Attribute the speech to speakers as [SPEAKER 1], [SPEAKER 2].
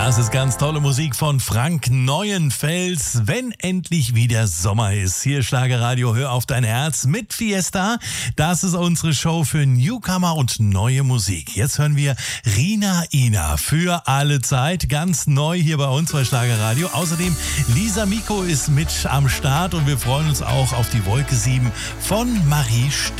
[SPEAKER 1] Das ist ganz tolle Musik von Frank Neuenfels, wenn endlich wieder Sommer ist. Hier Schlagerradio, hör auf dein Herz mit Fiesta. Das ist unsere Show für Newcomer und neue Musik. Jetzt hören wir Rina Ina für alle Zeit, ganz neu hier bei uns bei Schlagerradio. Außerdem Lisa Miko ist mit am Start und wir freuen uns auch auf die Wolke 7 von Marie Stern.